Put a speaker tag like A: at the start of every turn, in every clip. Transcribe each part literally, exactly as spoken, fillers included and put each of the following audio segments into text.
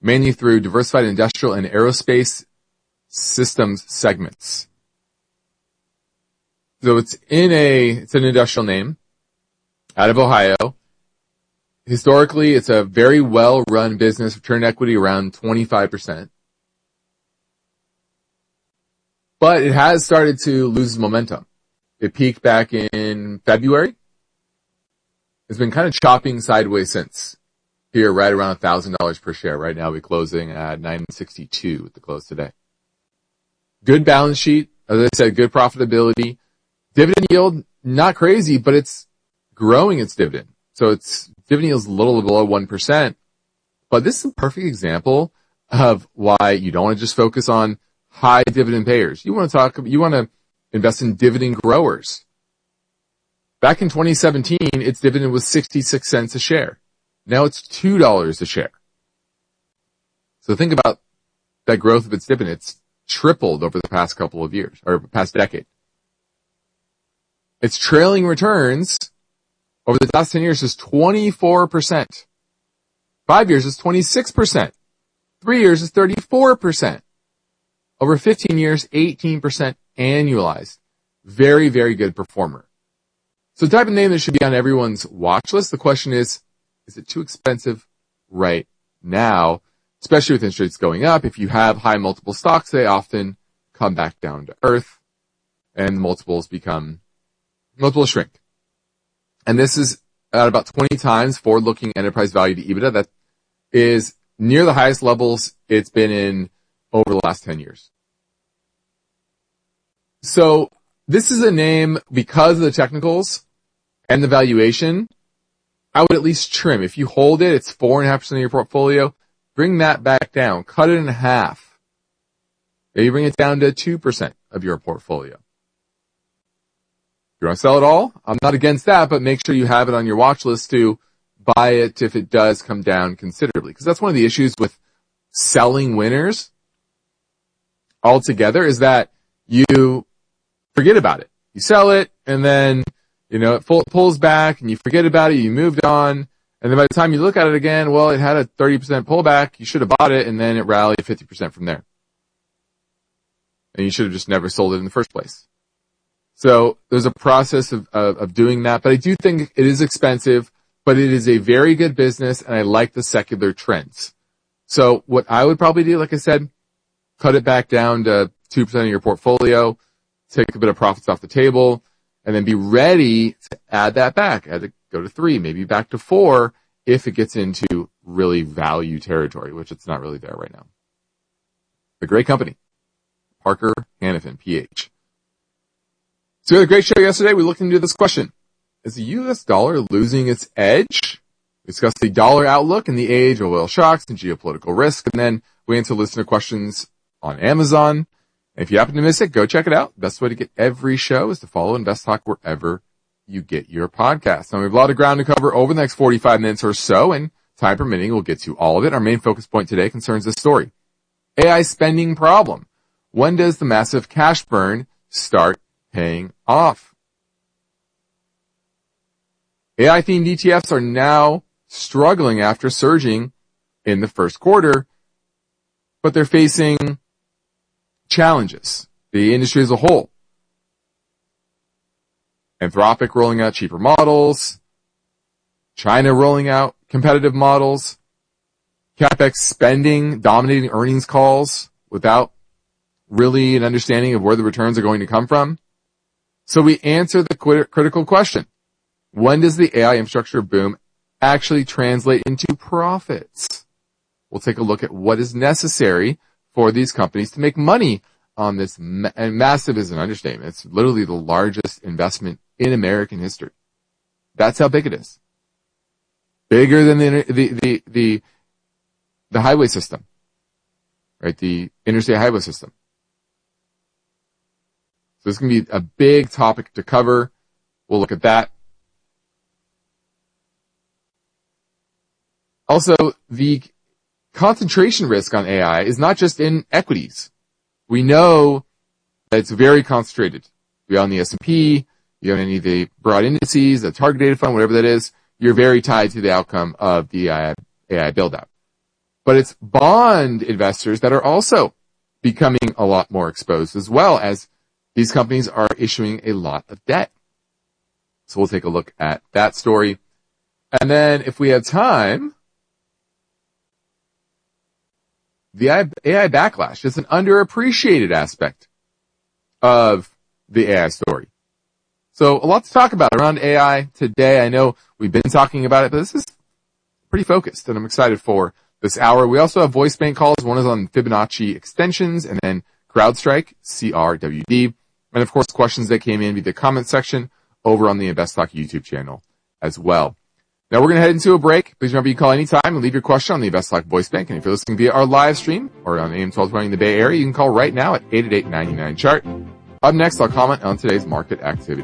A: mainly through diversified industrial and aerospace systems segments. So it's in a, it's an industrial name out of Ohio. Historically, it's a very well-run business, return equity around twenty-five percent. But it has started to lose momentum. It peaked back in February. It's been kind of chopping sideways since. Here, right around one thousand dollars per share. Right now, we're closing at nine sixty-two at the close today. Good balance sheet. As I said, good profitability. Dividend yield, not crazy, but it's growing its dividend. So its dividend yield is a little below one percent. But this is a perfect example of why you don't want to just focus on high dividend payers. You want to talk, you want to invest in dividend growers. Back in twenty seventeen, its dividend was sixty-six cents a share. Now it's two dollars a share. So think about that growth of its dividend. It's tripled over the past couple of years, or past decade. Its trailing returns over the last ten years is twenty-four percent. Five years is twenty-six percent. Three years is thirty-four percent. Over fifteen years, eighteen percent annualized. Very, very good performer. So the type of name that should be on everyone's watch list. The question is, is it too expensive right now? Especially with interest rates going up. If you have high multiple stocks, they often come back down to earth and multiples become, multiples shrink. And this is at about twenty times forward-looking enterprise value to EBITDA. That is near the highest levels it's been in over the last ten years. So this is a name, because of the technicals and the valuation, I would at least trim. If you hold it, it's four point five percent of your portfolio. Bring that back down. Cut it in half. Maybe bring it down to two percent of your portfolio. If you want to sell it all, I'm not against that, but make sure you have it on your watch list to buy it if it does come down considerably. Because that's one of the issues with selling winners altogether, is that you forget about it. You sell it, and then, you know, it pulls back, and you forget about it, you moved on, and then by the time you look at it again, well, it had a thirty percent pullback, you should have bought it, and then it rallied fifty percent from there. And you should have just never sold it in the first place. So there's a process of, of, of doing that, but I do think it is expensive, but it is a very good business, and I like the secular trends. So what I would probably do, like I said, cut it back down to two percent of your portfolio, take a bit of profits off the table, and then be ready to add that back. Add to go to three, maybe back to four if it gets into really value territory, which it's not really there right now. A great company. Parker Hannifin, P H. So we had a great show yesterday. We looked into this question. Is the U S dollar losing its edge? We discussed the dollar outlook in the age of oil shocks and geopolitical risk. And then we answered listener questions on Amazon. And if you happen to miss it, go check it out. The best way to get every show is to follow Invest Talk wherever you get your podcasts. Now, we have a lot of ground to cover over the next forty-five minutes or so, and time permitting, we'll get to all of it. Our main focus point today concerns this story. A I spending problem. When does the massive cash burn start paying off? A I-themed E T Fs are now struggling after surging in the first quarter, but they're facing challenges. The industry as a whole. Anthropic rolling out cheaper models. China rolling out competitive models. CapEx spending dominating earnings calls without really an understanding of where the returns are going to come from. So we answer the critical question. When does the A I infrastructure boom actually translate into profits? We'll take a look at what is necessary for these companies to make money on this. Ma- and massive is an understatement. It's literally the largest investment in American history. That's how big it is. Bigger than the, the, the, the, the highway system, right? The interstate highway system. So this is going to be a big topic to cover. We'll look at that. Also, the concentration risk on A I is not just in equities. We know that it's very concentrated. If you're on the S and P, you own any of the broad indices, the target data fund, whatever that is, you're very tied to the outcome of the A I, A I build-out. but it's bond investors that are also becoming a lot more exposed, as well as these companies are issuing a lot of debt. So we'll take a look at that story. And then if we have time, the A I backlash is an underappreciated aspect of the A I story. So a lot to talk about around A I today. I know we've been talking about it, but this is pretty focused, and I'm excited for this hour. We also have voice bank calls. One is on Fibonacci extensions, and then CrowdStrike, C R W D. And of course, questions that came in via the comment section over on the InvestTalk YouTube channel as well. Now we're going to head into a break. Please remember you can call anytime and leave your question on the InvestTalk voice bank. And if you're listening via our live stream or on A M twelve twenty in the Bay Area, you can call right now at eight eight eight, nine nine, chart. Up next, I'll comment on today's market activity.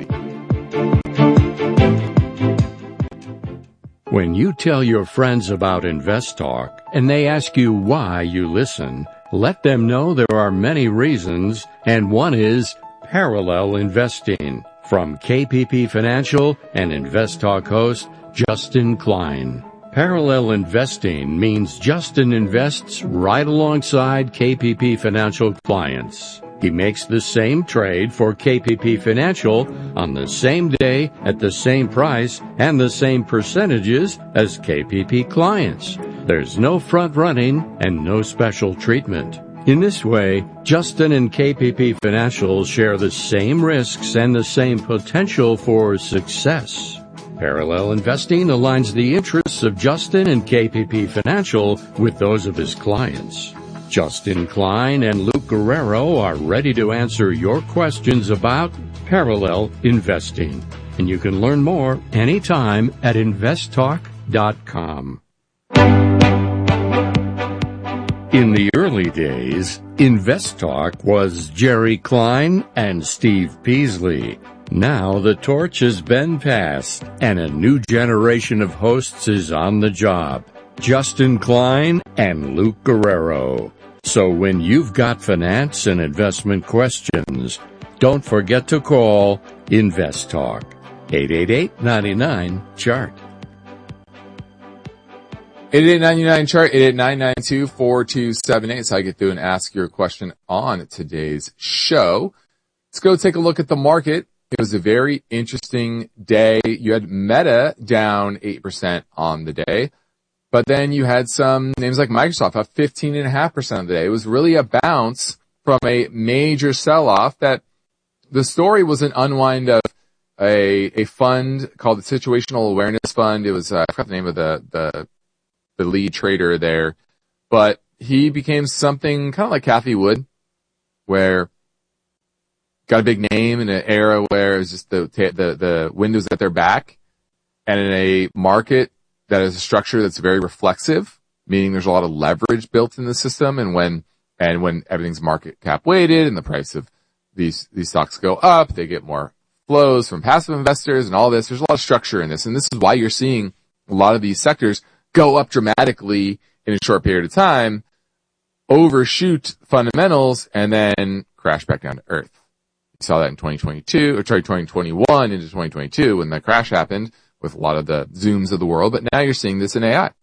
B: When you tell your friends about InvestTalk and they ask you why you listen, let them know there are many reasons, and one is parallel investing. From K P P Financial and InvestTalk host Justin Klein. Parallel investing means Justin invests right alongside K P P Financial clients. He makes the same trade for K P P Financial on the same day at the same price and the same percentages as K P P clients. There's no front running and no special treatment. In this way, Justin and K P P Financial share the same risks and the same potential for success. Parallel investing aligns the interests of Justin and K P P Financial with those of his clients. Justin Klein and Luke Guerrero are ready to answer your questions about parallel investing. And you can learn more anytime at investtalk dot com. In the early days, InvestTalk was Jerry Klein and Steve Peasley. Now the torch has been passed, and a new generation of hosts is on the job. Justin Klein and Luke Guerrero. So when you've got finance and investment questions, don't forget to call InvestTalk. eight eight eight, nine nine, chart.
A: eight eight eight, nine nine, chart, eight eight nine nine two, four two seven eight. So I get through and ask your question on today's show. Let's go take a look at the market. It was a very interesting day. You had Meta down eight percent on the day, but then you had some names like Microsoft up fifteen point five percent of the day. It was really a bounce from a major sell-off that the story was an unwind of a, a fund called the Situational Awareness Fund. It was, uh, I forgot the name of the, the, the lead trader there, but he became something kind of like Cathie Wood, where got a big name in an era where it was just the, the, the windows at their back, and in a market that is a structure that's very reflexive, meaning there's a lot of leverage built in the system. And when, and when everything's market cap weighted and the price of these, these stocks go up, they get more flows from passive investors and all this. There's a lot of structure in this. And this is why you're seeing a lot of these sectors go up dramatically in a short period of time, overshoot fundamentals, and then crash back down to earth. You saw that in twenty twenty-two, or sorry, twenty twenty-one into twenty twenty-two when the crash happened with a lot of the Zooms of the world, but now you're seeing this in A I.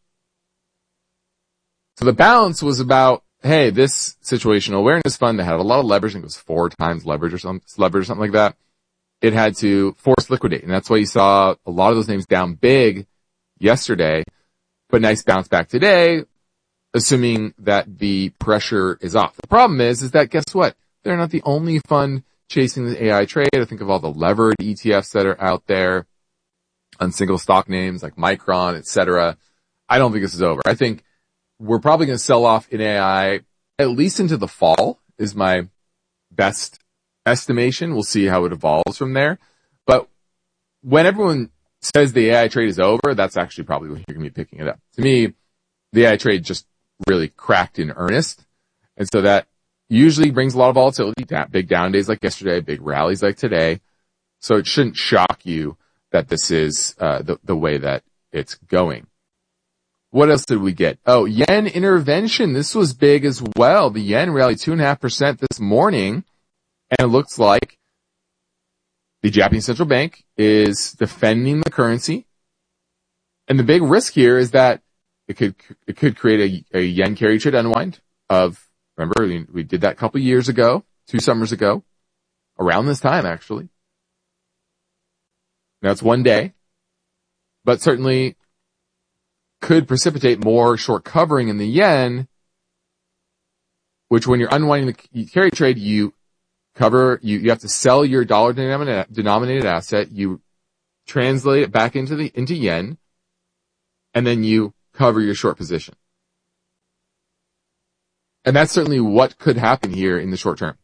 A: So the balance was about, hey, this situational awareness fund that had a lot of leverage, I think it was four times leverage or something, leverage or something like that. It had to force liquidate, and that's why you saw a lot of those names down big yesterday, but nice bounce back today, assuming that the pressure is off. The problem is, is that guess what? They're not the only fund chasing the A I trade. I think of all the levered E T Fs that are out there on single stock names like Micron, et cetera. I don't think this is over. I think we're probably going to sell off in A I at least into the fall is my best estimation. We'll see how it evolves from there. But when everyone says the A I trade is over, that's actually probably when you're going to be picking it up. To me, the A I trade just really cracked in earnest. And so that usually brings a lot of volatility, big down days like yesterday, big rallies like today. So it shouldn't shock you that this is uh, the, the way that it's going. What else did we get? Oh, yen intervention. This was big as well. The yen rallied two point five percent this morning, and it looks like the Japanese central bank is defending the currency. And the big risk here is that it could, it could create a, a yen carry trade unwind of, remember, we, we did that a couple years ago, two summers ago, around this time, actually. Now it's one day, but certainly could precipitate more short covering in the yen, which when you're unwinding the carry trade, you cover, you, you have to sell your dollar denominated, denominated asset, you translate it back into the, into yen, and then you cover your short position. And that's certainly what could happen here in the short term.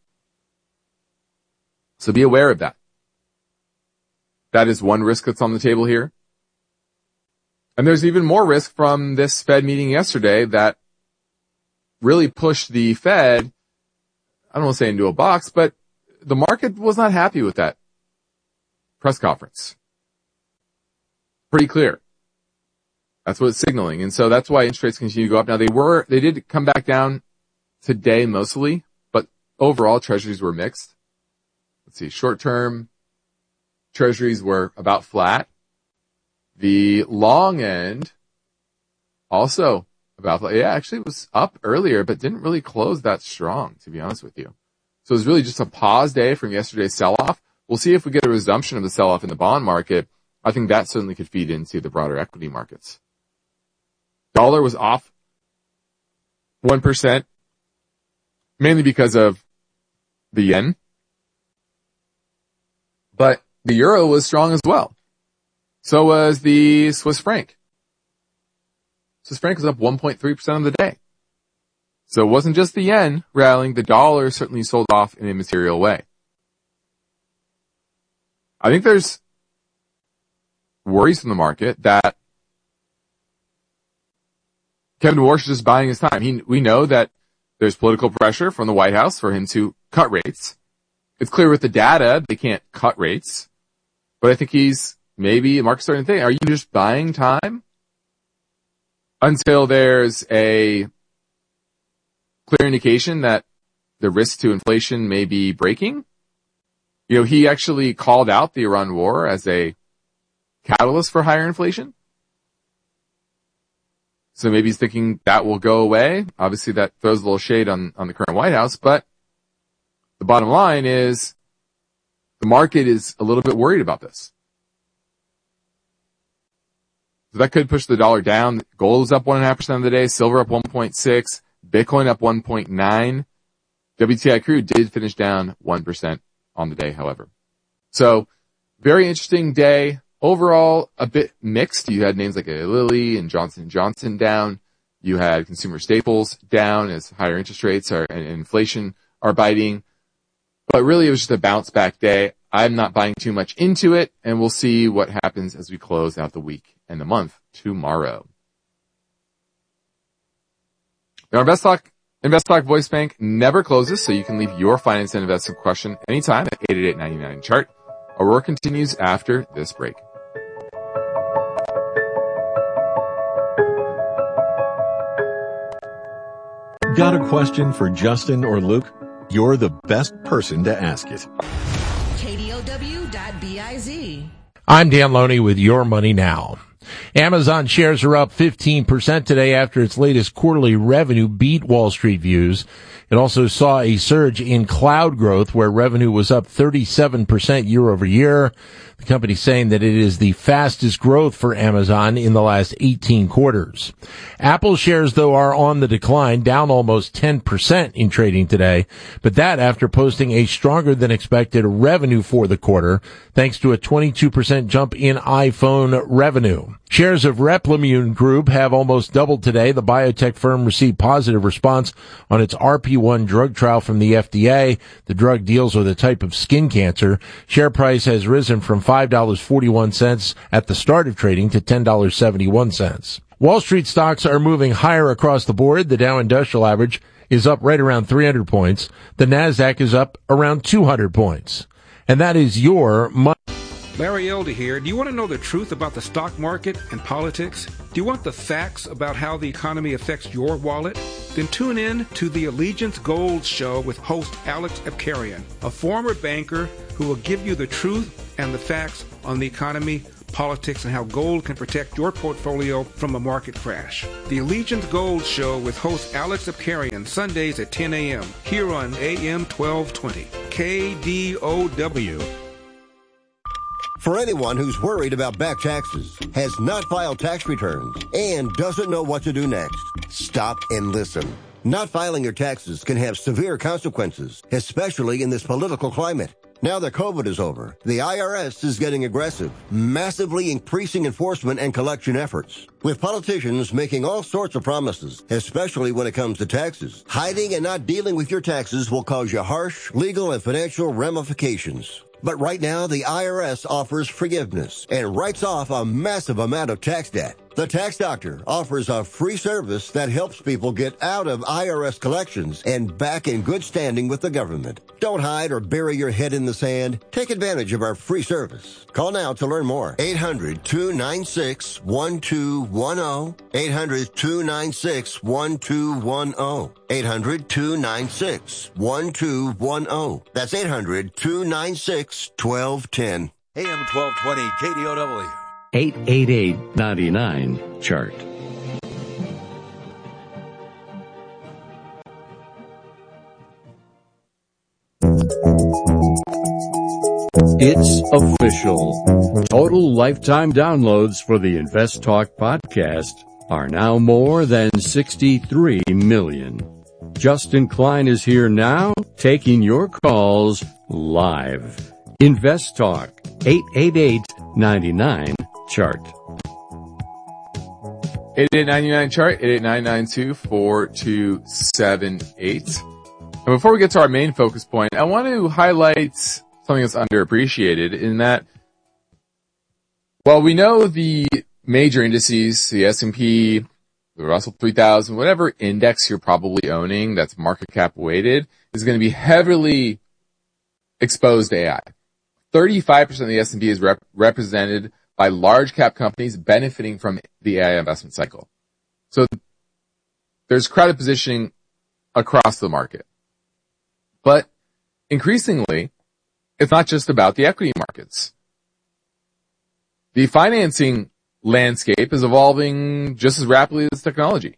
A: So be aware of that. That is one risk that's on the table here. And there's even more risk from this Fed meeting yesterday that really pushed the Fed, I don't want to say into a box, but the market was not happy with that press conference. Pretty clear. That's what it's signaling. And so that's why interest rates continue to go up. Now they were, they did come back down today mostly, but overall treasuries were mixed. Let's see, short-term treasuries were about flat. The long end also about flat. Yeah, actually it was up earlier, but didn't really close that strong, to be honest with you. So it was really just a pause day from yesterday's sell-off. We'll see if we get a resumption of the sell-off in the bond market. I think that certainly could feed into the broader equity markets. Dollar was off one percent, mainly because of the yen. But the euro was strong as well. So was the Swiss franc. Swiss franc was up one point three percent on the day. So it wasn't just the yen rallying. The dollar certainly sold off in a material way. I think there's worries from the market that Kevin Warsh is just buying his time. He, we know that there's political pressure from the White House for him to cut rates. It's clear with the data they can't cut rates. But I think he's maybe, the market's starting to think, are you just buying time until there's a clear indication that the risk to inflation may be breaking? You know, he actually called out the Iran war as a catalyst for higher inflation. So maybe he's thinking that will go away. Obviously that throws a little shade on, on the current White House, but the bottom line is the market is a little bit worried about this. So that could push the dollar down. Gold is up one point five percent of the day. Silver up one point six. Bitcoin up one point nine. W T I crude did finish down one percent on the day, however. So very interesting day. Overall, a bit mixed. You had names like Eli Lilly and Johnson and Johnson down. You had consumer staples down as higher interest rates are, and inflation are biting. But really, it was just a bounce back day. I'm not buying too much into it, and we'll see what happens as we close out the week and the month tomorrow. Now, our Invest Talk, Invest Talk voice bank never closes, so you can leave your finance and investment question anytime at eight eight eight, nine nine, chart. Our work continues after this break.
C: Got a question for Justin or Luke? You're the best person to ask it.
D: K D O W dot biz.
E: I'm Dan Loney with Your Money Now. Amazon shares are up fifteen percent today after its latest quarterly revenue beat Wall Street views. It also saw a surge in cloud growth where revenue was up thirty-seven percent year over year. The company saying that it is the fastest growth for Amazon in the last eighteen quarters. Apple shares, though, are on the decline, down almost ten percent in trading today, but that after posting a stronger than expected revenue for the quarter, thanks to a twenty-two percent jump in iPhone revenue. Shares of Replimune Group have almost doubled today. The biotech firm received positive response on its R P one drug trial from the F D A. The drug deals with a type of skin cancer. Share price has risen from five dollars and forty-one cents at the start of trading to ten dollars and seventy-one cents. Wall Street stocks are moving higher across the board. The Dow Industrial Average is up right around three hundred points. The Nasdaq is up around two hundred points. And that is your money.
F: Larry Elder here. Do you want to know the truth about the stock market and politics? Do you want the facts about how the economy affects your wallet? Then tune in to the Allegiance Gold Show with host Alex Abkarian, a former banker who will give you the truth and the facts on the economy, politics, and how gold can protect your portfolio from a market crash. The Allegiance Gold Show with host Alex Abkarian, Sundays at ten a.m. here on A M twelve twenty. K D O W.
G: For anyone who's worried about back taxes, has not filed tax returns, and doesn't know what to do next, stop and listen. Not filing your taxes can have severe consequences, especially in this political climate. Now that COVID is over, the I R S is getting aggressive, massively increasing enforcement and collection efforts. With politicians making all sorts of promises, especially when it comes to taxes, hiding and not dealing with your taxes will cause you harsh legal and financial ramifications. But right now, the I R S offers forgiveness and writes off a massive amount of tax debt. The Tax Doctor offers a free service that helps people get out of I R S collections and back in good standing with the government. Don't hide or bury your head in the sand. Take advantage of our free service. Call now to learn more. eight hundred, two nine six, one two one zero. eight hundred, two nine six, one two one zero. eight hundred, two nine six, one two one zero. That's eight hundred, two nine six, one two one zero.
H: A M twelve twenty K D O W.
B: eight eight eight, nine nine, chart. It's official. Total lifetime downloads for the Invest Talk podcast are now more than sixty-three million. Justin Klein is here now, taking your calls live. Invest Talk, eight eight eight, nine nine, chart.
A: eight eight eight, nine nine, chart, eight eight nine, nine two, four two seven eight. And before we get to our main focus point, I want to highlight something that's underappreciated in that, while we know the major indices, the S and P, the Russell three thousand, whatever index you're probably owning that's market cap weighted is going to be heavily exposed to A I. thirty-five percent of the S and P is rep- represented by large cap companies benefiting from the A I investment cycle. So there's credit positioning across the market. But increasingly, it's not just about the equity markets. The financing landscape is evolving just as rapidly as technology.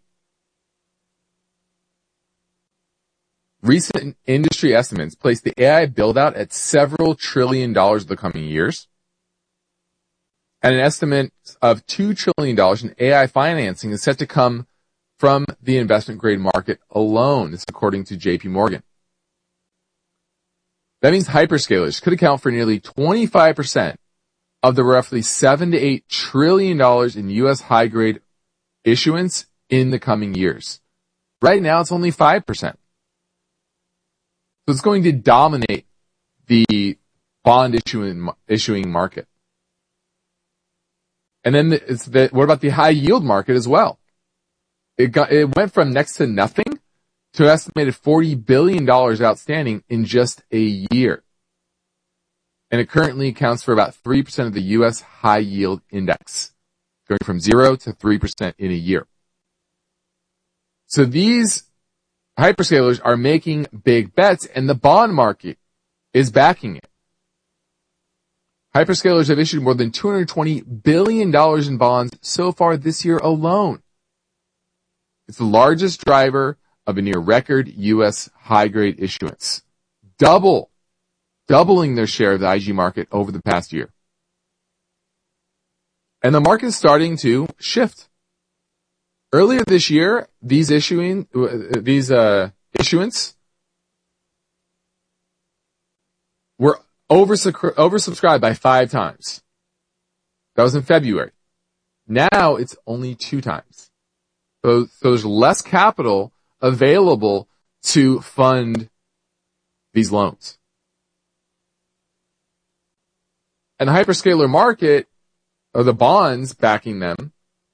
A: Recent industry estimates place the A I build-out at several trillion dollars in the coming years, and an estimate of two trillion dollars in A I financing is set to come from the investment-grade market alone. This is according to J P Morgan. That means hyperscalers could account for nearly twenty-five percent of the roughly seven to eight trillion dollars in U S high-grade issuance in the coming years. Right now, it's only five percent. So it's going to dominate the bond issuing, issuing market. And then the, it's the, what about the high yield market as well? It got, it went from next to nothing to an estimated forty billion dollars outstanding in just a year. And it currently accounts for about three percent of the U S high yield index, going from zero to three percent in a year. So these hyperscalers are making big bets, and the bond market is backing it. Hyperscalers have issued more than two hundred twenty billion dollars in bonds so far this year alone. It's the largest driver of a near record U S high-grade issuance. Double, doubling their share of the I G market over the past year. And the market is starting to shift. Earlier this year, these issuing, these, uh, issuance were oversubscribed by five times. That was in February. Now it's only two times. So, so there's less capital available to fund these loans. And the hyperscaler market, or the bonds backing them,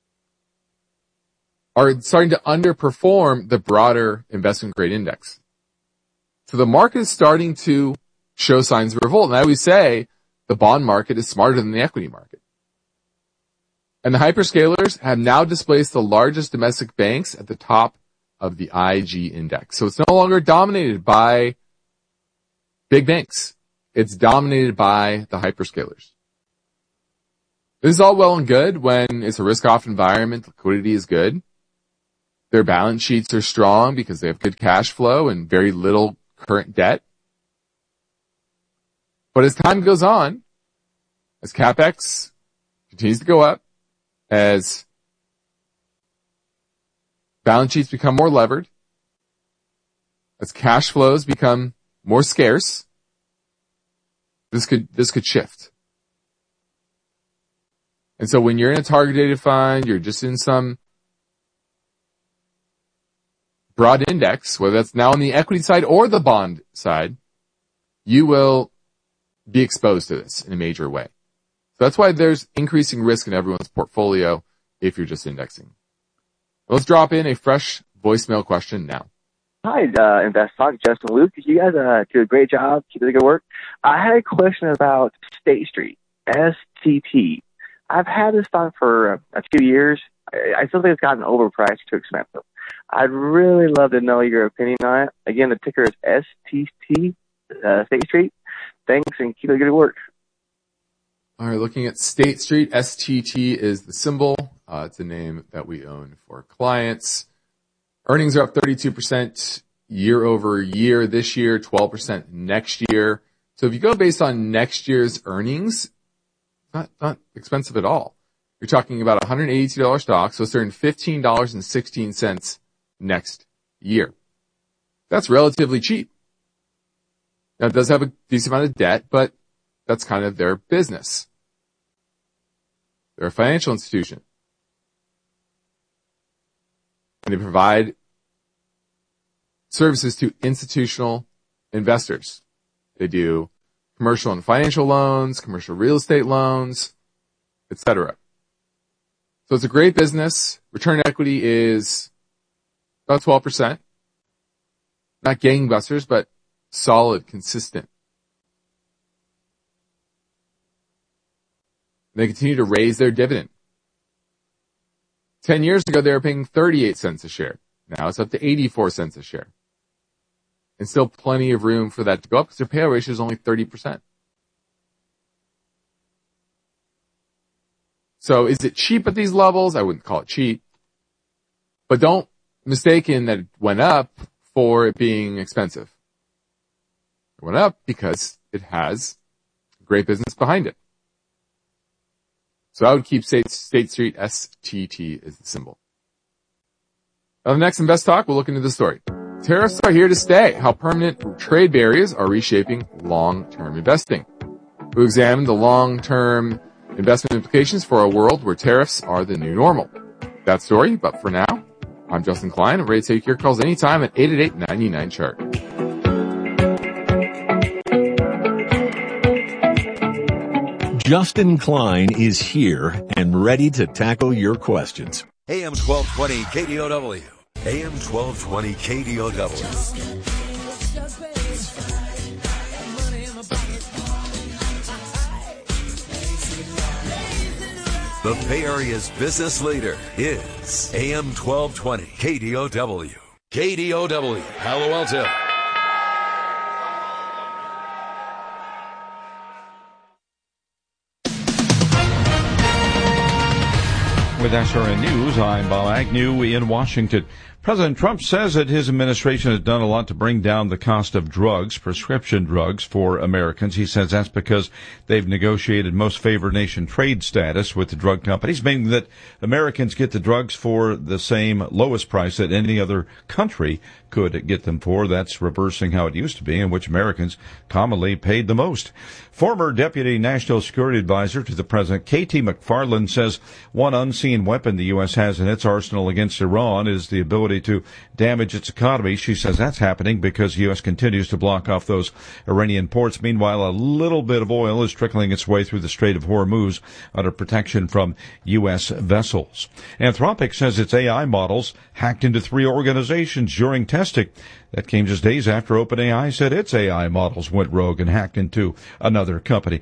A: are starting to underperform the broader investment grade index. So the market is starting to show signs of revolt. And I always say the bond market is smarter than the equity market. And the hyperscalers have now displaced the largest domestic banks at the top of the I G index. So it's no longer dominated by big banks. It's dominated by the hyperscalers. This is all well and good when it's a risk-off environment, liquidity is good. Their balance sheets are strong because they have good cash flow and very little current debt. But as time goes on, as CapEx continues to go up, as balance sheets become more levered, as cash flows become more scarce, this could, this could shift. And so when you're in a target-dated fund, you're just in some broad index, whether that's now on the equity side or the bond side, you will be exposed to this in a major way. So that's why there's increasing risk in everyone's portfolio if you're just indexing. Let's drop in a fresh voicemail question now.
I: Hi, uh, Invest Talk, Justin Luke. You guys uh, do a great job. Keep the good work. I had a question about State Street, S T T. I've had this stock for a few years. I still think it's gotten overpriced, too expensive. I'd really love to know your opinion on it. Again, the ticker is S T T, uh, State Street. Thanks, and keep the good work.
A: All right, looking at State Street, S T T is the symbol. Uh, it's a name that we own for clients. Earnings are up thirty-two percent year over year this year, twelve percent next year. So if you go based on next year's earnings, not, not expensive at all. You're talking about a one hundred eighty-two dollars stock, so it's earning fifteen dollars and sixteen cents next year. That's relatively cheap. Now, it does have a decent amount of debt, but that's kind of their business. They're a financial institution. And they provide services to institutional investors. They do commercial and financial loans, commercial real estate loans, et cetera. So it's a great business. Return on equity is about twelve percent. Not gangbusters, but solid, consistent. They continue to raise their dividend. Ten years ago, they were paying thirty-eight cents a share. Now it's up to eighty-four cents a share. And still plenty of room for that to go up because their payout ratio is only thirty percent. So is it cheap at these levels? I wouldn't call it cheap. But don't mistake in that it went up for it being expensive. It went up because it has great business behind it. So I would keep State, State Street, S T T is the symbol. Now the next Invest Talk, we'll look into the story. Tariffs are here to stay. How permanent trade barriers are reshaping long-term investing. We'll examine the long-term investment implications for a world where tariffs are the new normal. That story, but for now, I'm Justin Klein. I'm ready to take your calls anytime at eight eight eight, nine nine, chart.
C: Justin Klein is here and ready to tackle your questions.
H: A M twelve twenty K D O W. A M twelve twenty K D O W. The Bay Area's business leader is A M twelve twenty K D O W. K D O W, Palo Alto.
J: With S R N News, I'm Bob Agnew in Washington. President Trump says that his administration has done a lot to bring down the cost of drugs, prescription drugs, for Americans. He says that's because they've negotiated most favored nation trade status with the drug companies, meaning that Americans get the drugs for the same lowest price that any other country could get them for. That's reversing how it used to be, in which Americans commonly paid the most. Former Deputy National Security Advisor to the President, K T McFarland, says one unseen weapon the U S has in its arsenal against Iran is the ability to damage its economy. She says that's happening because the U S continues to block off those Iranian ports. Meanwhile, a little bit of oil is trickling its way through the Strait of Hormuz under protection from U S vessels. Anthropic says its A I models hacked into three organizations during testing. That came just days after OpenAI said its A I models went rogue and hacked into another company.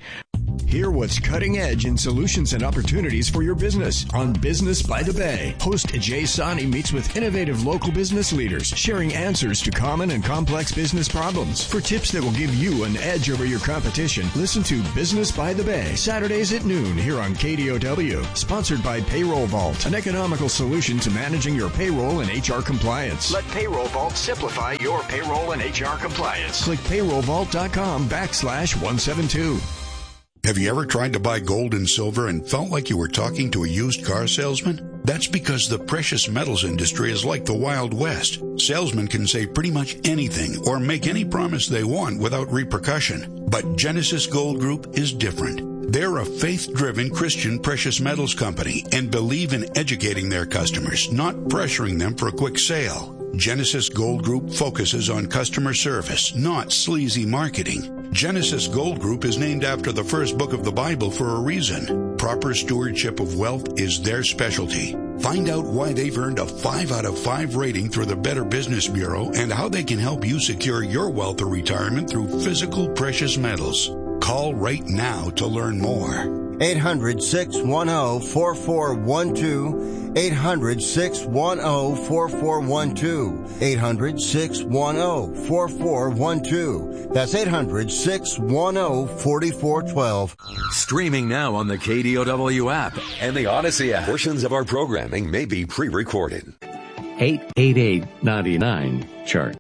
K: Hear what's cutting edge in solutions and opportunities for your business on Business by the Bay. Host Jay Sani meets with innovative local business leaders, sharing answers to common and complex business problems. For tips that will give you an edge over your competition, listen to Business by the Bay, Saturdays at noon here on K D O W. Sponsored by Payroll Vault, an economical solution to managing your payroll and H R compliance. Let Payroll Vault simplify your payroll and H R compliance. Click payrollvault.com backslash 172.
L: Have you ever tried to buy gold and silver and felt like you were talking to a used car salesman? That's because the precious metals industry is like the Wild West. Salesmen can say pretty much anything or make any promise they want without repercussion. But Genesis Gold Group is different. They're a faith-driven Christian precious metals company and believe in educating their customers, not pressuring them for a quick sale. Genesis Gold Group focuses on customer service, not sleazy marketing. Genesis Gold Group is named after the first book of the Bible for a reason. Proper stewardship of wealth is their specialty. Find out why they've earned a five out of five rating through the Better Business Bureau and how they can help you secure your wealth or retirement through physical precious metals. Call right now to learn more.
G: eight hundred, six one zero, four four one two. eight hundred, six one zero, four four one two. eight hundred, six one zero, four four one two. That's eight hundred, six one zero, four four one two.
H: Streaming now on the K D O W app and the Odyssey app. Portions of our programming may be pre-recorded.
B: eight eight eight, nine nine, chart.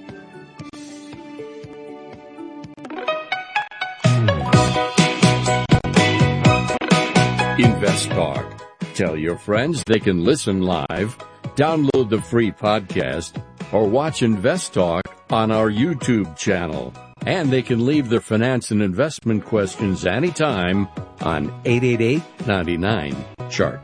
B: Invest Talk. Tell your friends they can listen live, download the free podcast, or watch Invest Talk on our YouTube channel. And they can leave their finance and investment questions anytime on eight eight eight, nine nine, chart.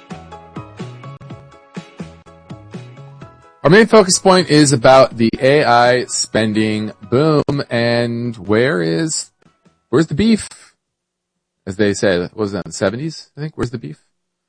A: Our main focus point is about the A I spending boom, and where is, where's the beef? As they say, what was that, in the seventies, I think? Where's the beef?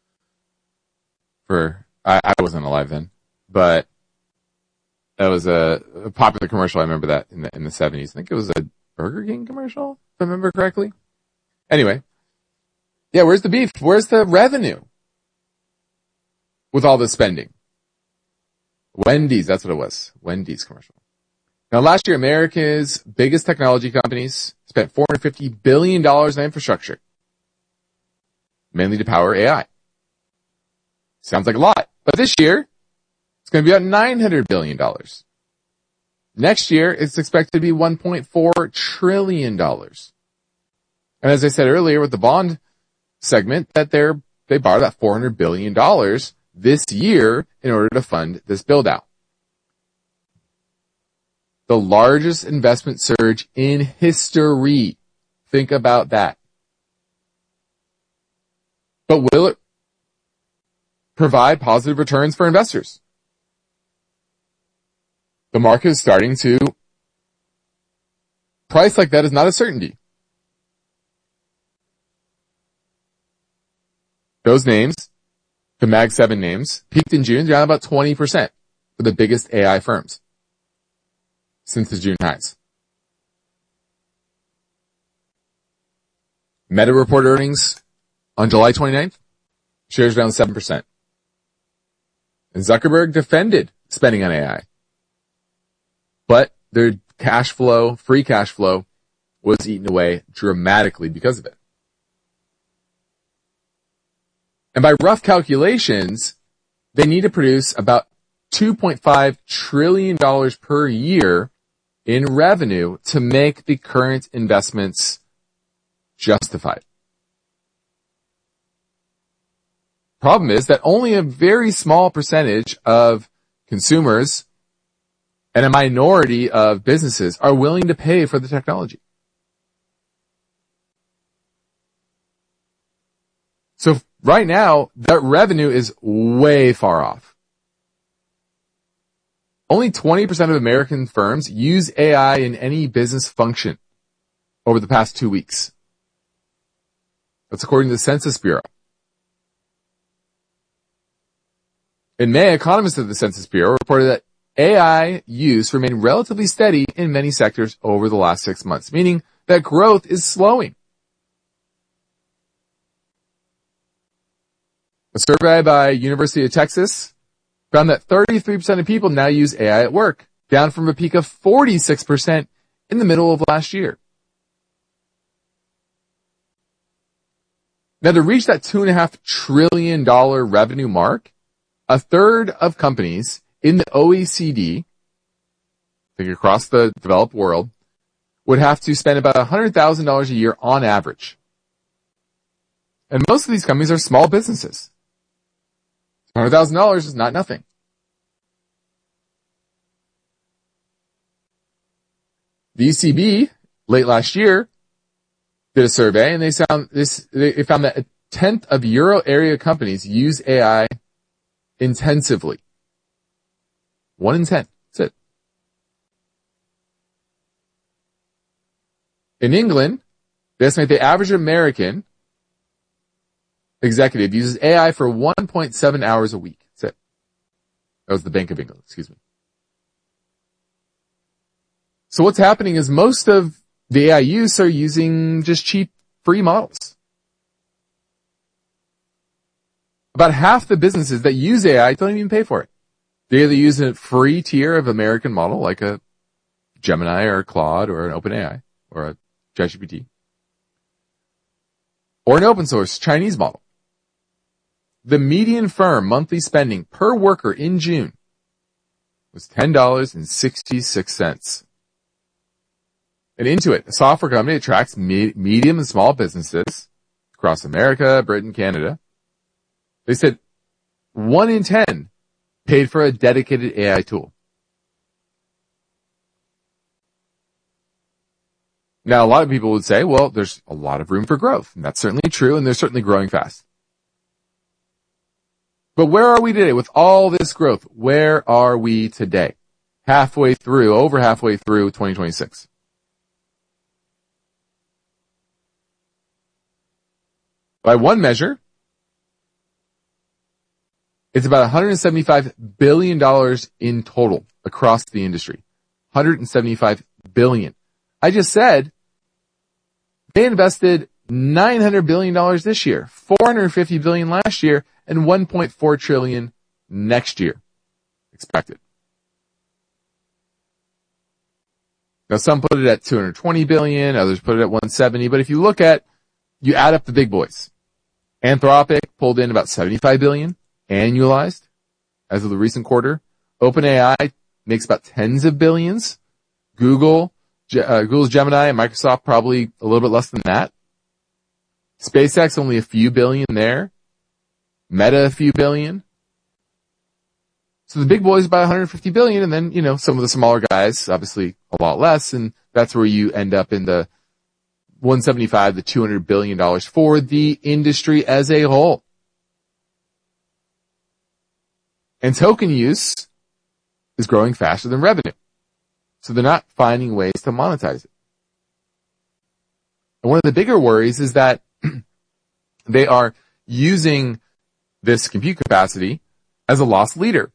A: For, I, I wasn't alive then, but that was a, a popular commercial. I remember that in the, in the seventies. I think it was a Burger King commercial, if I remember correctly. Anyway. Yeah, where's the beef? Where's the revenue? With all this spending. Wendy's, that's what it was. Wendy's commercial. Now last year, America's biggest technology companies spent four hundred fifty billion dollars on infrastructure. Mainly to power A I. Sounds like a lot. But this year, it's going to be about nine hundred billion dollars. Next year, it's expected to be one point four trillion dollars. And as I said earlier with the bond segment, that they're, they borrowed that four hundred billion dollars this year in order to fund this build out. The largest investment surge in history. Think about that. But will it provide positive returns for investors? The market is starting to price like that is not a certainty. Those names, the Mag seven names, peaked in June down about twenty percent for the biggest A I firms since the June highs. Meta reported earnings on July twenty-ninth, shares down seven percent. And Zuckerberg defended spending on A I. But their cash flow, free cash flow, was eaten away dramatically because of it. And by rough calculations, they need to produce about two point five trillion dollars per year in revenue to make the current investments justified. Problem is that only a very small percentage of consumers and a minority of businesses are willing to pay for the technology. So right now, that revenue is way far off. Only twenty percent of American firms use A I in any business function over the past two weeks. That's according to the Census Bureau. In May, economists of the Census Bureau reported that A I use remained relatively steady in many sectors over the last six months, meaning that growth is slowing. A survey by University of Texas found that thirty-three percent of people now use A I at work, down from a peak of forty-six percent in the middle of last year. Now, to reach that two and a half trillion dollar revenue mark, a third of companies in the O E C D, I think across the developed world, would have to spend about one hundred thousand dollars a year on average. And most of these companies are small businesses. one hundred thousand dollars is not nothing. The E C B, late last year, did a survey, and they found this. They found that a tenth of Euro area companies use A I intensively. One in ten. That's it. In England, they estimate the average American executive uses A I for one point seven hours a week. That's it. That was the Bank of England. Excuse me. So what's happening is most of the A I use are using just cheap, free models. About half the businesses that use A I don't even pay for it. They either use a free tier of American model, like a Gemini or a Claude or an OpenAI or a ChatGPT, or an open source Chinese model. The median firm monthly spending per worker in June was ten dollars and sixty-six cents. And Intuit, a software company that tracks me- medium and small businesses across America, Britain, Canada, they said one in ten paid for a dedicated A I tool. Now, a lot of people would say, well, there's a lot of room for growth. And that's certainly true, and they're certainly growing fast. But where are we today with all this growth? Where are we today? Halfway through, over halfway through twenty twenty-six. By one measure, it's about one hundred seventy-five billion dollars in total across the industry. one hundred seventy-five billion dollars. I just said they invested nine hundred billion dollars this year, four hundred fifty billion dollars last year, and one point four trillion dollars next year expected. Now, some put it at two hundred twenty billion dollars, others put it at one hundred seventy, but if you look at, you add up the big boys. Anthropic pulled in about seventy-five billion dollars annualized as of the recent quarter. OpenAI makes about tens of billions. Google, uh, Google's Gemini and Microsoft probably a little bit less than that. SpaceX only a few billion there. Meta a few billion. So the big boys about one hundred fifty billion, and then, you know, some of the smaller guys, obviously a lot less, and that's where you end up in the one seventy-five to two hundred billion dollars for the industry as a whole. And token use is growing faster than revenue. So they're not finding ways to monetize it. And one of the bigger worries is that they are using this compute capacity as a loss leader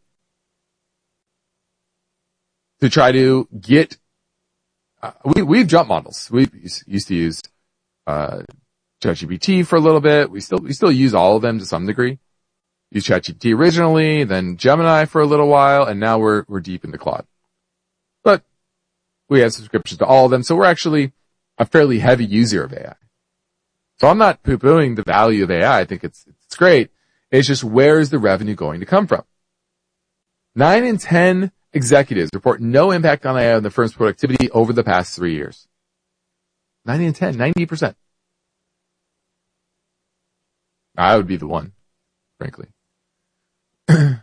A: to try to get uh, we, we've jumped models. We used to use uh ChatGPT for a little bit. We still we still use all of them to some degree. Used ChatGPT originally, then Gemini for a little while, and now we're we're deep into Claude. But we have subscriptions to all of them, so we're actually a fairly heavy user of A I. So I'm not poo-pooing the value of A I. I think it's it's great. It's just, where is the revenue going to come from? Nine in ten executives report no impact on A I on the firm's productivity over the past three years. Nine in ten, ninety percent. I would be the one, frankly. So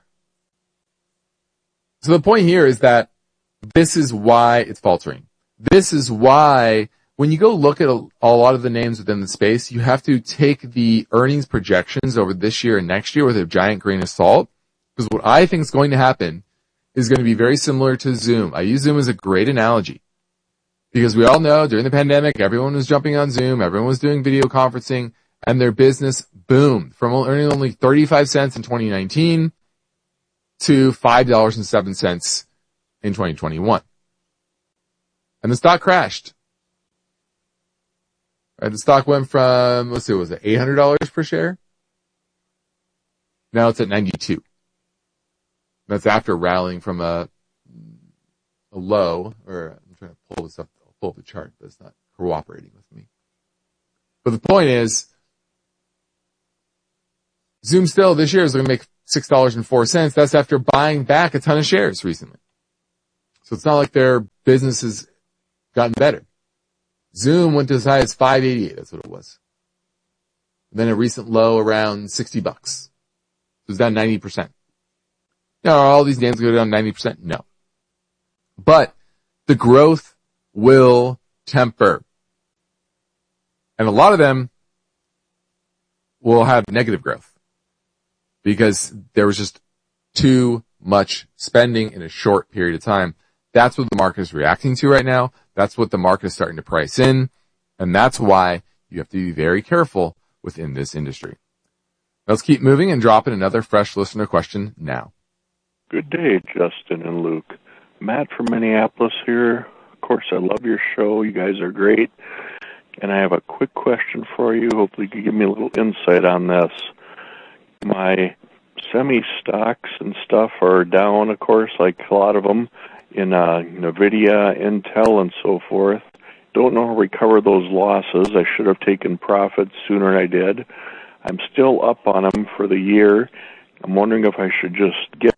A: the point here is that this is why it's faltering. This is why when you go look at a, a lot of the names within the space, you have to take the earnings projections over this year and next year with a giant grain of salt. Because what I think is going to happen is going to be very similar to Zoom. I use Zoom as a great analogy. Because we all know during the pandemic, everyone was jumping on Zoom, everyone was doing video conferencing, and their business boomed from earning only thirty-five cents in twenty nineteen to five dollars and seven cents in twenty twenty-one. And the stock crashed. Right, the stock went from, let's see, what was it, eight hundred dollars per share Now it's at ninety-two. That's after rallying from a, a low, or I'm trying to pull this up, I'll pull up the chart, but it's not cooperating with me. But the point is, Zoom still this year is going to make six dollars and four cents. That's after buying back a ton of shares recently. So it's not like their business has gotten better. Zoom went to as high as five eighty-eight. That's what it was. And then a recent low around sixty bucks. So it's down ninety percent. Now, are all these names go down ninety percent? No. But the growth will temper. And a lot of them will have negative growth because there was just too much spending in a short period of time. That's what the market is reacting to right now. That's what the market is starting to price in. And that's why you have to be very careful within this industry. Let's keep moving and drop in another fresh listener question now.
M: Good day, Justin and Luke. Matt from Minneapolis here. Of course, I love your show. You guys are great. And I have a quick question for you. Hopefully you can give me a little insight on this. My semi-stocks and stuff are down, of course, like a lot of them, in uh, NVIDIA, Intel, and so forth. Don't know how to recover those losses. I should have taken profits sooner than I did. I'm still up on them for the year. I'm wondering if I should just get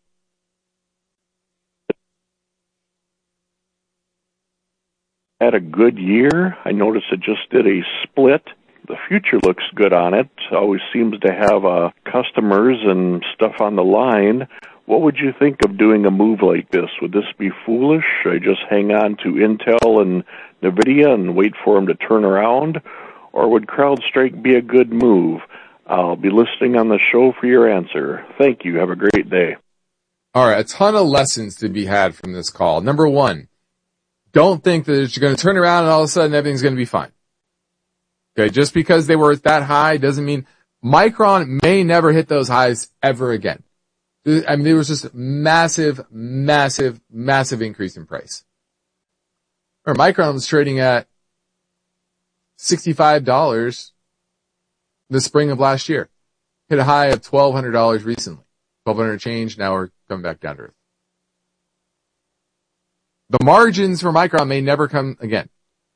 M: had a good year. I noticed it just did a split. The future looks good on it. Always seems to have uh, customers and stuff on the line. What would you think of doing a move like this? Would this be foolish? Should I just hang on to Intel and NVIDIA and wait for them to turn around? Or would CrowdStrike be a good move? I'll be listening on the show for your answer. Thank you. Have a great day.
A: All right, a ton of lessons to be had from this call. Number one, don't think that you're going to turn around and all of a sudden everything's going to be fine. Okay, just because they were that high doesn't mean Micron may never hit those highs ever again. I mean, there was just massive, massive, massive increase in price. Or Micron was trading at sixty-five dollars the spring of last year. Hit a high of twelve hundred dollars recently. twelve hundred change, now we're coming back down to earth. The margins for Micron may never come again.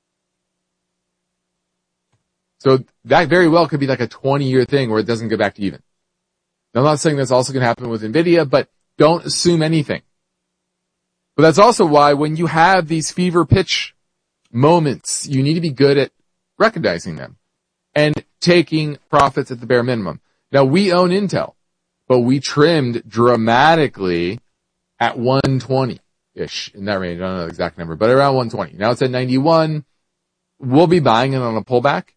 A: So that very well could be like a twenty-year thing where it doesn't go back to even. Now, I'm not saying that's also going to happen with NVIDIA, but don't assume anything. But that's also why when you have these fever pitch moments, you need to be good at recognizing them and taking profits at the bare minimum. Now, we own Intel, but we trimmed dramatically at one twenty-ish in that range. I don't know the exact number, but around one twenty. Now it's at ninety-one. We'll be buying it on a pullback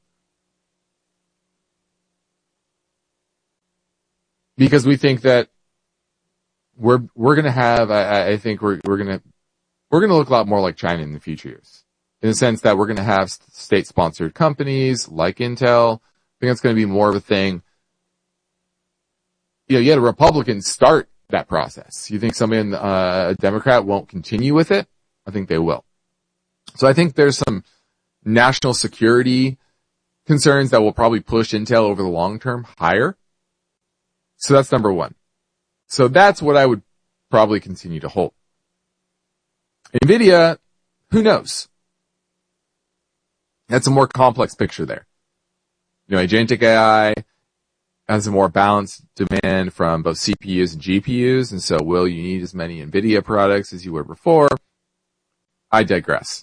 A: because we think that we're we're going to have. I, I think we're we're going to we're going to look a lot more like China in the future years, in the sense that we're going to have state-sponsored companies like Intel. I think that's going to be more of a thing. You know, you had a Republican start that process. You think somebody in uh, a Democrat won't continue with it? I think they will. So I think there's some national security concerns that will probably push Intel over the long term higher. So that's number one. So that's what I would probably continue to hold. NVIDIA, who knows? That's a more complex picture there. You know, agentic A I has a more balanced demand from both C P Us and G P Us, and so will you need as many NVIDIA products as you were before? I digress.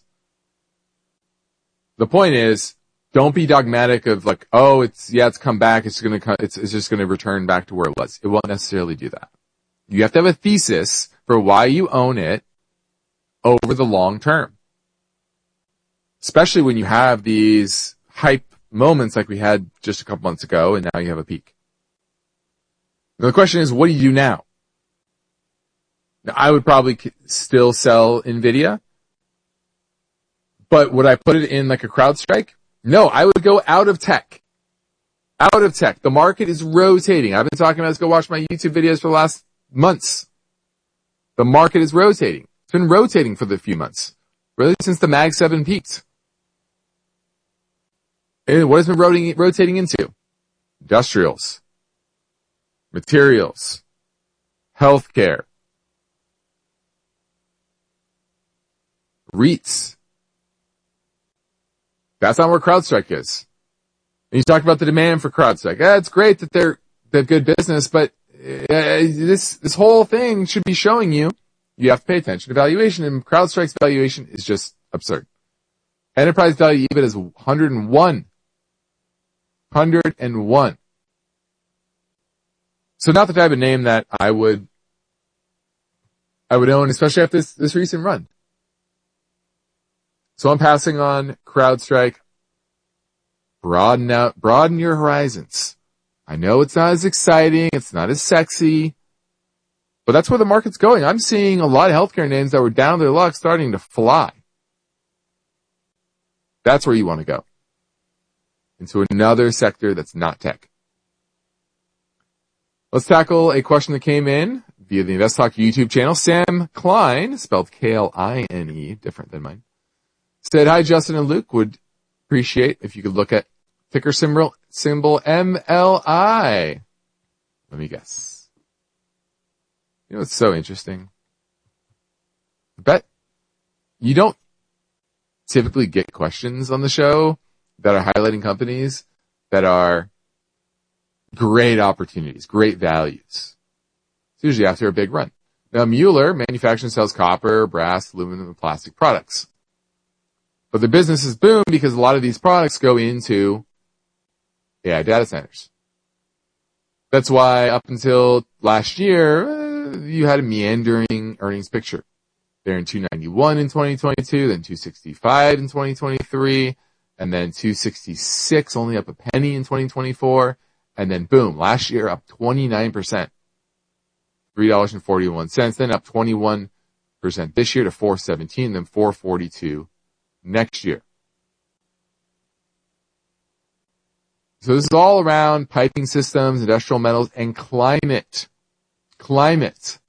A: The point is, don't be dogmatic of like, oh, it's, yeah, it's come back, it's gonna come, it's, it's just gonna return back to where it was. It won't necessarily do that. You have to have a thesis for why you own it over the long term. Especially when you have these hype moments like we had just a couple months ago, and now you have a peak. Now the question is, what do you do now? Now, I would probably still sell NVIDIA, but would I put it in like a CrowdStrike? No, I would go out of tech. Out of tech. The market is rotating. I've been talking about this. Go watch my YouTube videos for the last months. The market is rotating. It's been rotating for the few months. Really since the Mag seven peaked. And what has it been rotating, rotating into? Industrials. materials, healthcare, REITs. That's not where CrowdStrike is. And you talk about the demand for CrowdStrike. Yeah, it's great that they're, they're good business, but uh, this, this whole thing should be showing you, you have to pay attention to valuation, and CrowdStrike's valuation is just absurd. Enterprise value EBIT is one hundred one. one hundred one. So not the type of name that I would, I would own, especially after this, this recent run. So I'm passing on CrowdStrike. Broaden out, broaden your horizons. I know it's not as exciting, it's not as sexy, but that's where the market's going. I'm seeing a lot of healthcare names that were down their luck starting to fly. That's where you want to go. Into another sector that's not tech. Let's tackle a question that came in via the Invest Talk YouTube channel. Sam Klein, spelled K L I N E, different than mine, said, hi, Justin and Luke. Would appreciate if you could look at ticker symbol, symbol M L I. Let me guess. You know, it's so interesting. I bet you don't typically get questions on the show that are highlighting companies that are great opportunities, great values. It's usually after a big run. Now, Mueller manufactures and sells copper, brass, aluminum, and plastic products. But the business has boomed because a lot of these products go into A I data centers. That's why up until last year, uh, you had a meandering earnings picture. They're in two ninety-one in twenty twenty-two, then two sixty-five in twenty twenty-three, and then two sixty-six, only up a penny in twenty twenty-four, and then boom, last year up twenty-nine percent. three dollars and forty-one cents, then up twenty-one percent this year to four seventeen, then four forty-two next year. So this is all around piping systems, industrial metals, and climate. Climate.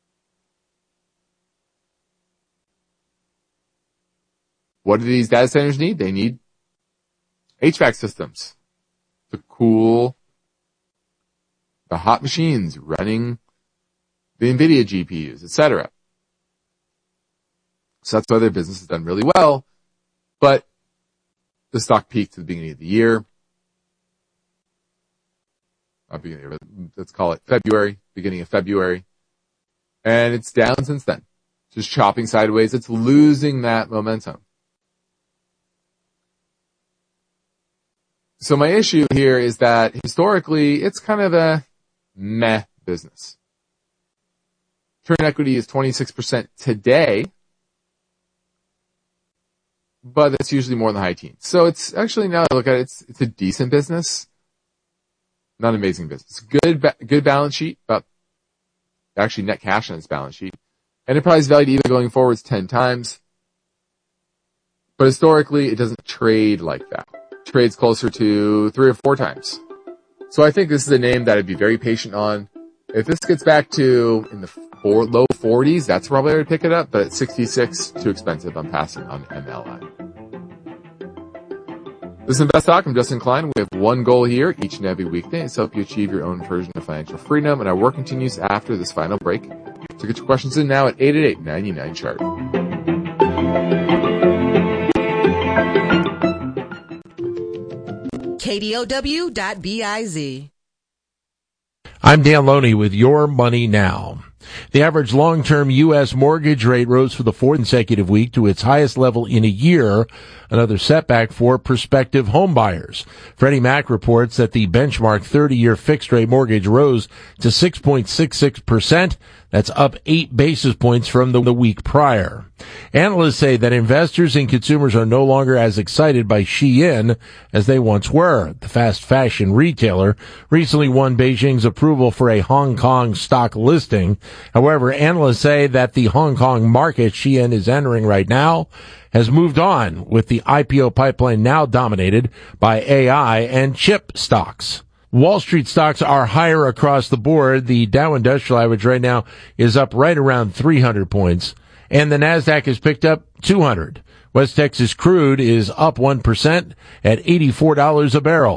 A: What do these data centers need? They need H V A C systems to cool the hot machines running the NVIDIA G P Us, et cetera. So that's why their business has done really well. But the stock peaked at the beginning of the year. Not beginning of, let's call it February, beginning of February. And it's down since then. Just chopping sideways. It's losing that momentum. So my issue here is that historically, it's kind of a meh business. Return equity is twenty-six percent today, but that's usually more in the high teens. So it's actually, now that I look at it, it's, it's a decent business. Not an amazing business. Good, ba- good balance sheet, about actually net cash on its balance sheet. Enterprise value to E B I T going forward is ten times. But historically, it doesn't trade like that. It trades closer to three or four times. So I think this is a name that I'd be very patient on. If this gets back to in the four, low forties, that's probably where I'd pick it up. But at sixty-six, too expensive. I'm passing on M L I. This is Invest Talk. I'm Justin Klein. We have one goal here each and every weekday to help you achieve your own version of financial freedom. And our work continues after this final break. So get your questions in now at eight eight eight, nine nine, chart.
D: K D O W dot biz.
E: I'm Dan Loney with Your Money Now. The average long-term U S mortgage rate rose for the fourth consecutive week to its highest level in a year, another setback for prospective home buyers. Freddie Mac reports that the benchmark thirty-year fixed-rate mortgage rose to six point six six percent. That's up eight basis points from the week prior. Analysts say that investors and consumers are no longer as excited by Shein as they once were. The fast fashion retailer recently won Beijing's approval for a Hong Kong stock listing. However, analysts say that the Hong Kong market Shein is entering right now has moved on, with the I P O pipeline now dominated by A I and chip stocks. Wall Street stocks are higher across the board. The Dow Industrial Average right now is up right around three hundred points, and the NASDAQ has picked up two hundred. West Texas crude is up one percent at eighty-four dollars a barrel.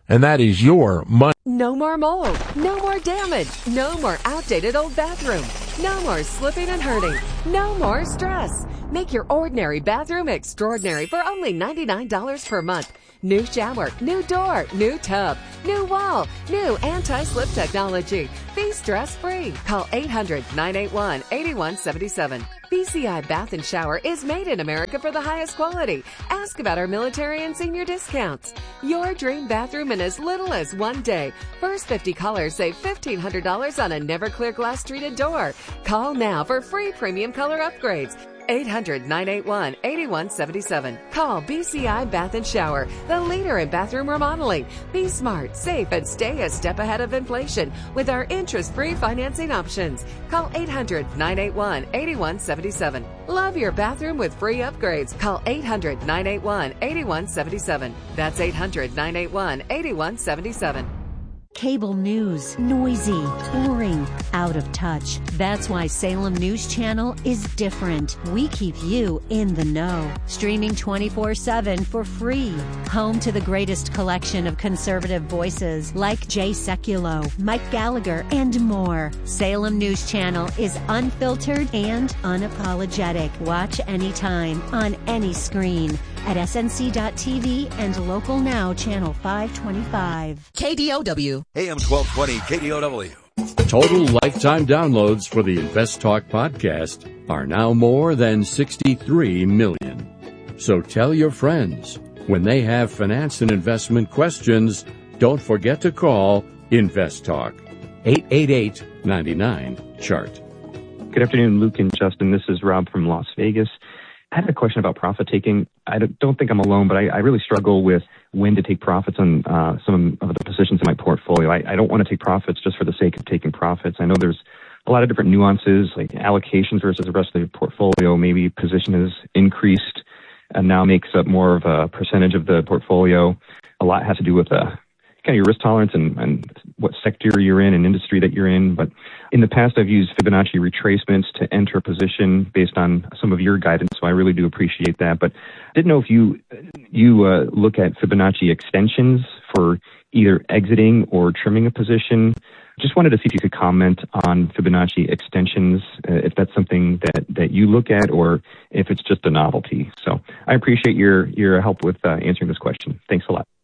E: and that is your money.
N: No more mold. No more damage. No more outdated old bathroom. No more slipping and hurting. No more stress. Make your ordinary bathroom extraordinary for only ninety-nine dollars per month. New shower, new door, new tub, new wall, new anti-slip technology. Be stress-free. Call eight hundred, nine eight one, eight one seven seven. B C I Bath and Shower is made in America for the highest quality. Ask about our military and senior discounts. Your dream bathroom in as little as one day. First fifty callers save fifteen hundred dollars on a never clear glass treated door. Call now for free premium color upgrades. eight hundred, nine eight one, eight one seven seven. Call B C I Bath and Shower, the leader in bathroom remodeling. Be smart, safe, and stay a step ahead of inflation with our interest-free financing options. Call eight hundred, nine eight one, eight one seven seven. Love your bathroom with free upgrades. Call eight hundred, nine eight one, eight one seven seven. That's eight hundred, nine eight one, eight one seven seven.
O: Cable news, noisy, boring, out of touch. That's why Salem News Channel is different. We keep you in the know. Streaming twenty-four seven for free. Home to the greatest collection of conservative voices like Jay Sekulow, Mike Gallagher, and more. Salem News Channel is unfiltered and unapologetic. Watch anytime, on any screen. At S N C dot T V and Local Now Channel five twenty-five.
D: K D O W.
H: A M twelve twenty K D O W.
B: Total lifetime downloads for the Invest Talk podcast are now more than sixty-three million. So tell your friends, when they have finance and investment questions, don't forget to call Invest Talk. eight eight eight, nine nine, chart.
P: Good afternoon, Luke and Justin. This is Rob from Las Vegas. I have a question about profit taking. I don't think I'm alone, but I, I really struggle with when to take profits on uh, some of the positions in my portfolio. I, I don't want to take profits just for the sake of taking profits. I know there's a lot of different nuances, like allocations versus the rest of the portfolio. Maybe position is increased and now makes up more of a percentage of the portfolio. A lot has to do with uh, kind of your risk tolerance and, and what sector you're in and industry that you're in. But in the past, I've used Fibonacci retracements to enter a position based on some of your guidance, so I really do appreciate that. But I didn't know if you you uh, look at Fibonacci extensions for either exiting or trimming a position. Just wanted to see if you could comment on Fibonacci extensions, uh, if that's something that, that you look at or if it's just a novelty. So I appreciate your, your help with uh, answering this question. Thanks a lot.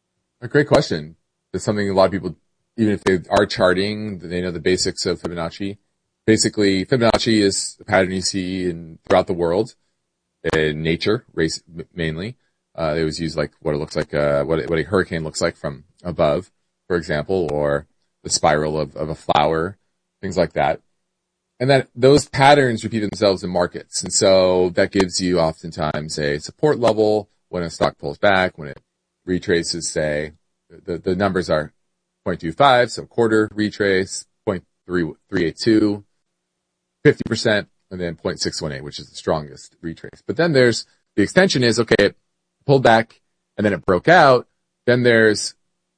A: A great question. It's something a lot of people, even if they are charting, they know the basics of Fibonacci. Basically, Fibonacci is a pattern you see in throughout the world, in nature, race mainly. Uh, it was used like what it looks like, uh, what, what a hurricane looks like from above, for example, or the spiral of, of a flower, things like that. And that those patterns repeat themselves in markets. And so that gives you oftentimes a support level when a stock pulls back, when it retraces, say, the, the numbers are zero point two five, so quarter retrace, zero point three eight two, fifty percent, and then zero point six one eight, which is the strongest retrace. But then there's, the extension is, okay, it pulled back, and then it broke out. Then there's,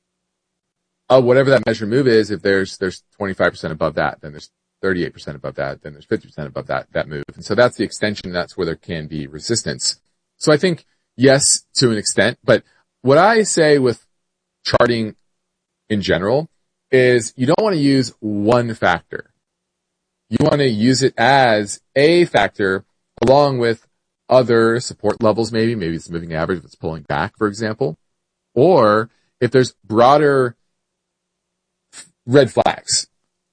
A: oh, whatever that measure move is, if there's, there's twenty-five percent above that, then there's thirty-eight percent above that, then there's fifty percent above that, that move. And so that's the extension, that's where there can be resistance. So I think, yes, to an extent, but what I say with charting in general is you don't want to use one factor. You want to use it as a factor along with other support levels, maybe, maybe it's moving average if it's pulling back, for example, or if there's broader red flags.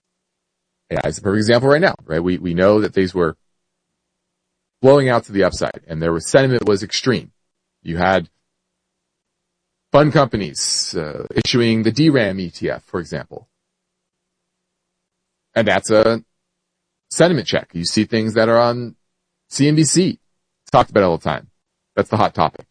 A: A I is a perfect example right now, right? We, we know that these were blowing out to the upside and there was sentiment was extreme. You had fund companies uh, issuing the D RAM E T F, for example. And that's a sentiment check. You see things that are on C N B C. It's talked about all the time. That's the hot topic.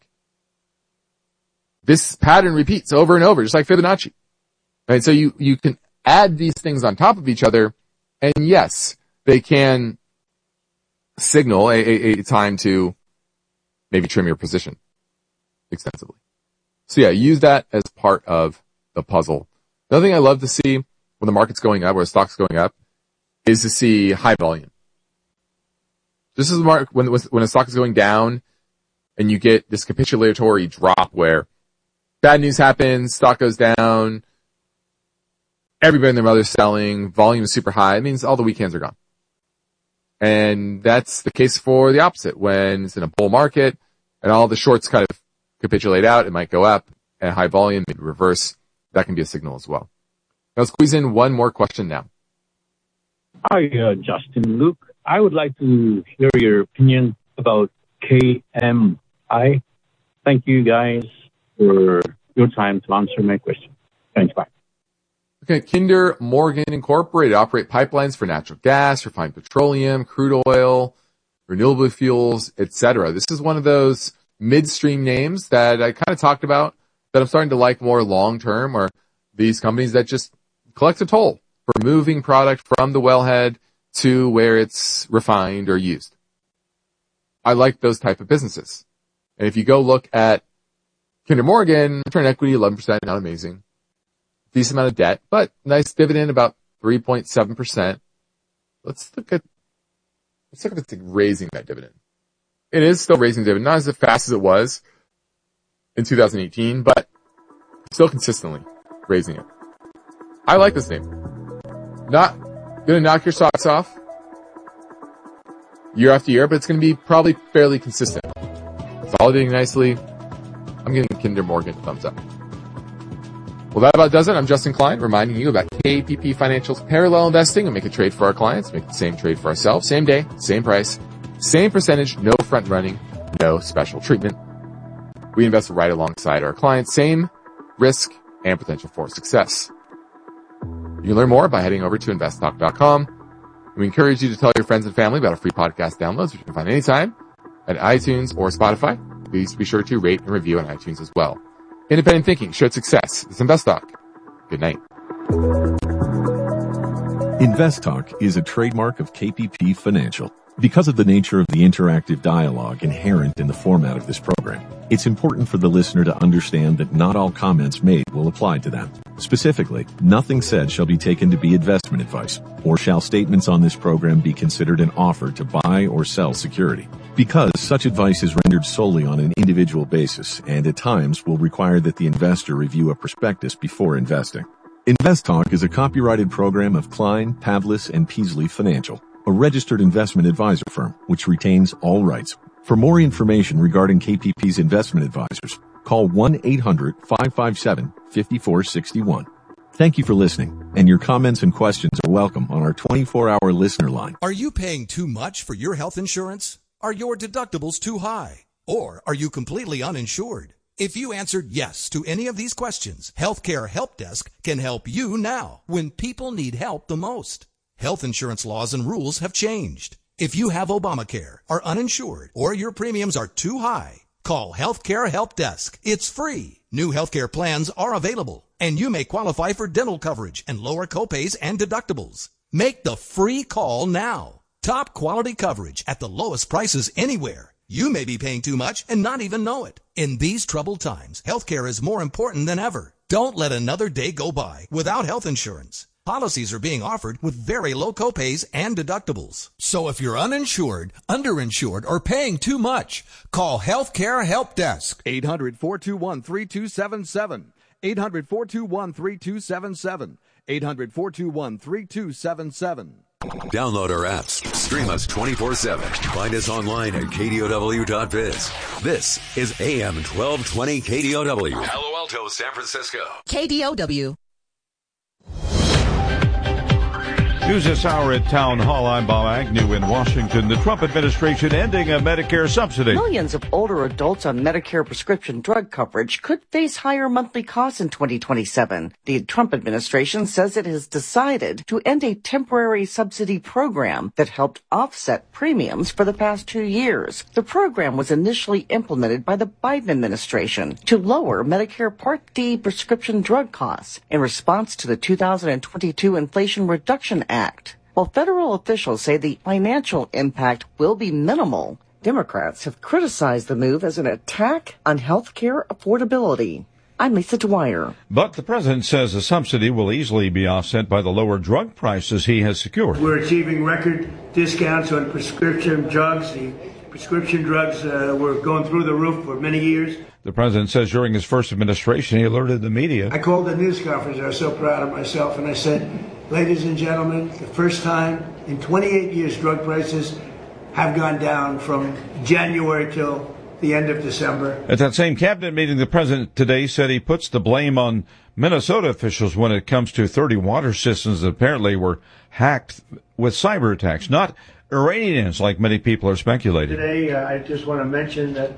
A: This pattern repeats over and over, just like Fibonacci. Right? So you, you can add these things on top of each other, and yes, they can signal a, a, a time to maybe trim your position extensively. So yeah, use that as part of the puzzle. Another thing I love to see when the market's going up, or the stock's going up, is to see high volume. This is the mark when when a stock is going down, and you get this capitulatory drop where bad news happens, stock goes down, everybody and their mother's selling, volume is super high. It means all the weak hands are gone. And that's the case for the opposite. When it's in a bull market and all the shorts kind of capitulate out, it might go up, and high volume, maybe reverse. That can be a signal as well. I'll squeeze in one more question now.
Q: Hi, uh, Justin, Luke. I would like to hear your opinion about K M I. Thank you guys for your time to answer my question. Thanks, bye.
A: Okay, Kinder Morgan Incorporated operate pipelines for natural gas, refined petroleum, crude oil, renewable fuels, et cetera. This is one of those midstream names that I kind of talked about that I'm starting to like more long-term, or these companies that just collect a toll for moving product from the wellhead to where it's refined or used. I like those type of businesses. And if you go look at Kinder Morgan, return on equity, eleven percent, not amazing. Decent amount of debt, but nice dividend, about three point seven percent. Let's look at, let's look at the raising that dividend. It is still raising dividend, not as fast as it was in two thousand eighteen, but still consistently raising it. I like this name. Not gonna knock your socks off year after year, but it's gonna be probably fairly consistent. Consolidating nicely. I'm giving Kinder Morgan a thumbs up. Well, that about does it. I'm Justin Klein, reminding you about K P P Financial's parallel investing. We make a trade for our clients, make the same trade for ourselves, same day, same price, same percentage, no front running, no special treatment. We invest right alongside our clients, same risk and potential for success. You can learn more by heading over to invest talk dot com. We encourage you to tell your friends and family about our free podcast downloads, which you can find anytime at iTunes or Spotify. Please be sure to rate and review on iTunes as well. Independent thinking, shared success. It's InvestTalk. Good night.
C: InvestTalk is a trademark of K P P Financial. Because of the nature of the interactive dialogue inherent in the format of this program, it's important for the listener to understand that not all comments made will apply to them. Specifically, nothing said shall be taken to be investment advice, or shall statements on this program be considered an offer to buy or sell security. Because such advice is rendered solely on an individual basis and at times will require that the investor review a prospectus before investing. InvestTalk is a copyrighted program of Klein, Pavlis, and Peasley Financial, a registered investment advisor firm which retains all rights. For more information regarding K P P's investment advisors, call one eight hundred five five seven five four six one. Thank you for listening, and your comments and questions are welcome on our twenty-four hour listener line.
R: Are you paying too much for your health insurance? Are your deductibles too high? Or are you completely uninsured? If you answered yes to any of these questions, Healthcare Help Desk can help you now when people need help the most. Health insurance laws and rules have changed. If you have Obamacare, are uninsured, or your premiums are too high, call Healthcare Help Desk. It's free. New healthcare plans are available, and you may qualify for dental coverage and lower copays and deductibles. Make the free call now. Top quality coverage at the lowest prices anywhere. You may be paying too much and not even know it. In these troubled times, healthcare is more important than ever. Don't let another day go by without health insurance. Policies are being offered with very low copays and deductibles. So if you're uninsured, underinsured, or paying too much, call Healthcare Help Desk.
S: eight hundred, four two one, three two seven seven. eight hundred, four two one, three two seven seven. eight hundred, four two one, three two seven seven.
H: Download our apps. Stream us twenty-four seven. Find us online at K D O W dot biz. This is A M twelve twenty K D O W. Palo Alto, San Francisco.
D: K D O W.
J: News this hour at Town Hall. I'm Bob Agnew in Washington. The Trump administration ending a Medicare subsidy.
T: Millions of older adults on Medicare prescription drug coverage could face higher monthly costs in twenty twenty-seven. The Trump administration says it has decided to end a temporary subsidy program that helped offset premiums for the past two years. The program was initially implemented by the Biden administration to lower Medicare Part D prescription drug costs in response to the two thousand twenty-two Inflation Reduction Act. While federal officials say the financial impact will be minimal, Democrats have criticized the move as an attack on health care affordability. I'm Lisa Dwyer.
J: But the president says the subsidy will easily be offset by the lower drug prices he has secured.
U: We're achieving record discounts on prescription drugs. The Prescription drugs uh, were going through the roof for many years.
J: The president says during his first administration, he alerted the media.
U: I called the news conference. I was so proud of myself, and I said, ladies and gentlemen, the first time in twenty-eight years, drug prices have gone down from January till the end of December.
J: At that same cabinet meeting, the president today said he puts the blame on Minnesota officials when it comes to thirty water systems that apparently were hacked with cyber attacks, not Iranians like many people are speculating.
U: Today, uh, I just want to mention that